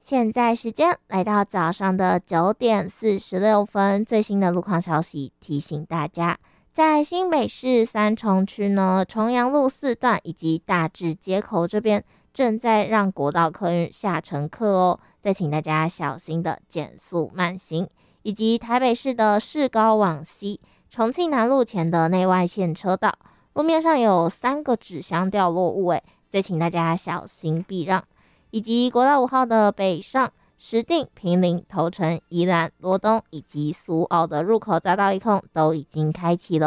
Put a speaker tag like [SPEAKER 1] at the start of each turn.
[SPEAKER 1] 现在时间来到早上的9点46分，最新的路况消息提醒大家，在新北市三重区呢，重阳路4段以及大智街口这边正在让国道客运下乘客哦，再请大家小心的减速慢行，以及台北市的市高往西重庆南路前的内外线车道，路面上有3个纸箱掉落物，再请大家小心避让。以及国道5号的北上石碇、坪林、头城、宜兰、罗东以及苏澳的入口匝道一空都已经开启了。